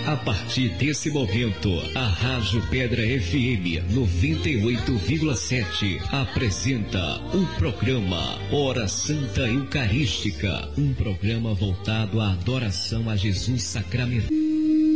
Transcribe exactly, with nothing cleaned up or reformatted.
A partir desse momento, a Rádio Pedra F M noventa e oito vírgula sete apresenta o programa Hora Santa Eucarística, um programa voltado à adoração a Jesus sacramentado.